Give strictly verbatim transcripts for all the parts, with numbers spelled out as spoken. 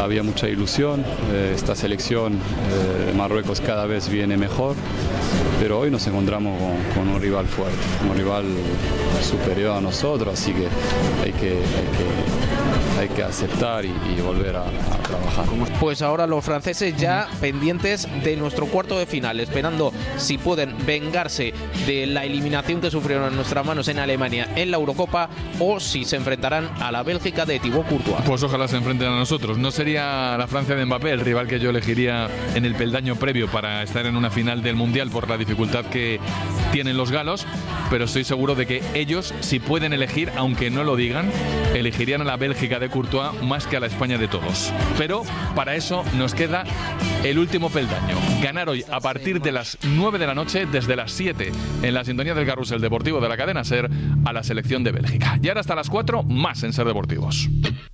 había mucha ilusión. Eh, esta selección eh, de Marruecos cada vez viene mejor, pero hoy nos encontramos con, con un rival fuerte, un rival superior a nosotros, así que hay que, hay que, hay que aceptar y, y volver a, a trabajar. Pues ahora los franceses ya pendientes de nuestro cuarto de final, esperando si pueden vengarse de la eliminación que sufrieron en nuestras manos en Alemania en la Eurocopa, o si se enfrentarán a la Bélgica de Thibaut Courtois. Pues ojalá se enfrenten a nosotros. No sería la Francia de Mbappé el rival que yo elegiría en el peldaño previo para estar en una final del Mundial por la dificultad que tienen los galos, pero estoy seguro de que ellos, si pueden elegir, aunque no lo digan, elegirían a la Bélgica de Courtois más que a la España de todos. Pero para eso nos queda el último peldaño: ganar hoy a partir de las nueve de la noche, desde las siete, en la sintonía del Carrusel Deportivo de la cadena SER, a la selección de Bélgica. Y ahora hasta las cuatro, más en SER Deportivos.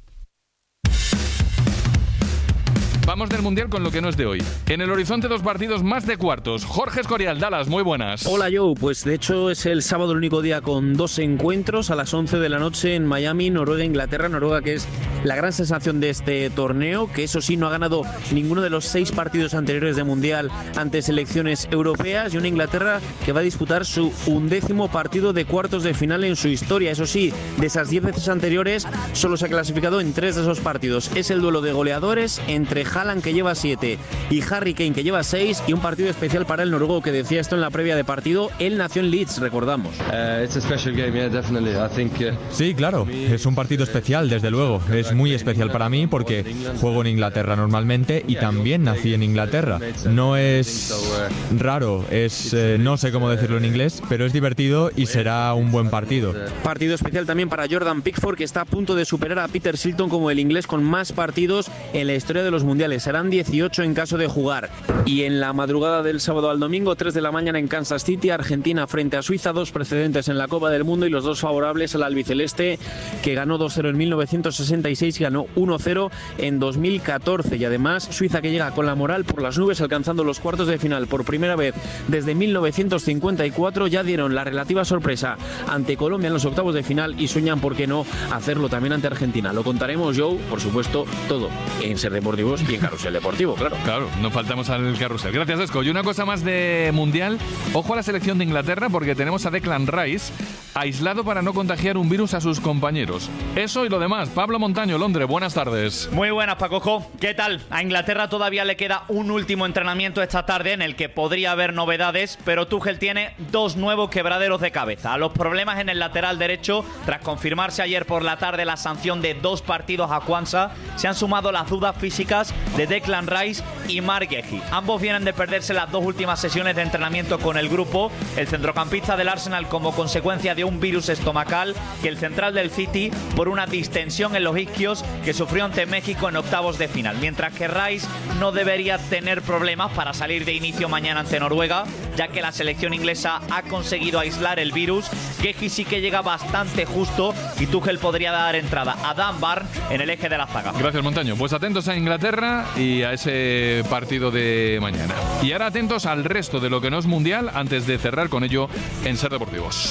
Vamos del Mundial con lo que no es de hoy. En el horizonte, dos partidos más de cuartos. Jorge Escorial, Dallas, muy buenas. Hola Joe, pues de hecho es el sábado el único día con dos encuentros a las once de la noche en Miami, Noruega, Inglaterra. Noruega, que es la gran sensación de este torneo, que eso sí no ha ganado ninguno de los seis partidos anteriores de Mundial ante selecciones europeas, y una Inglaterra que va a disputar su undécimo partido de cuartos de final en su historia. Eso sí, de esas diez veces anteriores solo se ha clasificado en tres de esos partidos. Es el duelo de goleadores entre Haaland, que lleva siete, y Harry Kane, que lleva seis, y un partido especial para el noruego, que decía esto en la previa de partido. Él nació en Leeds, recordamos. Uh, it's a special game, yeah, definitely. I think, uh, sí, claro, es un partido especial, desde luego. Es muy especial para mí porque juego en Inglaterra normalmente y también nací en Inglaterra. No es raro, es eh, no sé cómo decirlo en inglés, pero es divertido y será un buen partido. Partido especial también para Jordan Pickford, que está a punto de superar a Peter Shilton como el inglés con más partidos en la historia de los mundiales. Serán dieciocho en caso de jugar. Y en la madrugada del sábado al domingo, tres de la mañana en Kansas City, Argentina frente a Suiza, dos precedentes en la Copa del Mundo y los dos favorables al albiceleste, que ganó dos cero en mil novecientos sesenta y seis y ganó uno cero en dos mil catorce. Y además Suiza, que llega con la moral por las nubes, alcanzando los cuartos de final por primera vez desde mil novecientos cincuenta y cuatro, ya dieron la relativa sorpresa ante Colombia en los octavos de final y sueñan, por qué no, hacerlo también ante Argentina. Lo contaremos, Joe, por supuesto, todo en SER Deportivos y en Carrusel Deportivo, claro. Claro, no faltamos al carrusel. Gracias, Esco. Y una cosa más de Mundial. Ojo a la selección de Inglaterra, porque tenemos a Declan Rice aislado para no contagiar un virus a sus compañeros. Eso y lo demás. Pablo Montaño, Londres, buenas tardes. Muy buenas, Pacojo. ¿Qué tal? A Inglaterra todavía le queda un último entrenamiento esta tarde en el que podría haber novedades, pero Tuchel tiene dos nuevos quebraderos de cabeza. A los problemas en el lateral derecho, tras confirmarse ayer por la tarde la sanción de dos partidos a Kwanzaa, se han sumado las dudas físicas de Declan Rice y Marc Guehi. Ambos vienen de perderse las dos últimas sesiones de entrenamiento con el grupo. El centrocampista del Arsenal como consecuencia de un virus estomacal, que el central del City por una distensión en los isquios que sufrió ante México en octavos de final. Mientras que Rice no debería tener problemas para salir de inicio mañana ante Noruega, ya que la selección inglesa ha conseguido aislar el virus. Guehi sí que llega bastante justo y Tuchel podría dar entrada a Dan Burn en el eje de la zaga. Gracias, Montaño. Pues atentos a Inglaterra y a ese partido de mañana. Y ahora atentos al resto de lo que no es mundial antes de cerrar con ello en SER Deportivos.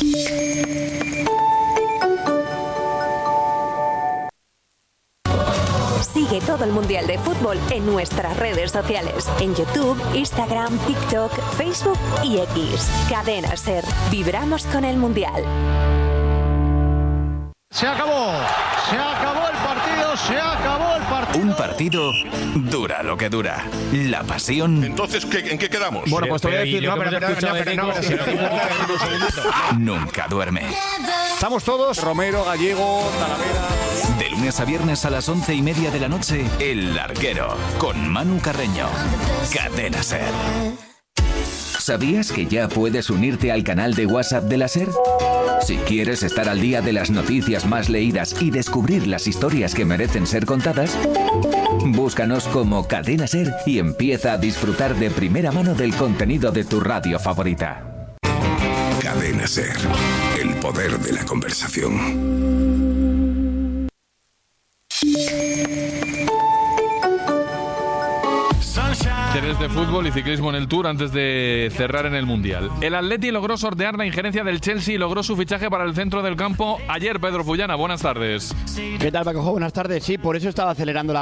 Sigue todo el Mundial de Fútbol en nuestras redes sociales. En YouTube, Instagram, TikTok, Facebook y X. Cadena SER. Vibramos con el Mundial. Se acabó. Se acabó el partido. Se acabó el partido. Un partido dura lo que dura. La pasión. Entonces, ¿qué, ¿en qué quedamos? Bueno, pues te voy a decir, no, pero, pero, pero, pero, no, pero, nunca duerme. Estamos todos, Romero, Gallego, Talavera. De lunes a viernes a las once y media de la noche, El Larguero, con Manu Carreño. Cadena SER. ¿Sabías que ya puedes unirte al canal de WhatsApp de la SER? Si quieres estar al día de las noticias más leídas y descubrir las historias que merecen ser contadas, búscanos como Cadena SER y empieza a disfrutar de primera mano del contenido de tu radio favorita. Cadena SER, el poder de la conversación. Interés de fútbol y ciclismo en el Tour antes de cerrar en el Mundial. El Atleti logró sortear la injerencia del Chelsea y logró su fichaje para el centro del campo ayer. Pedro Fullana, buenas tardes. ¿Qué tal, Paco? Buenas tardes. Sí, por eso estaba acelerando la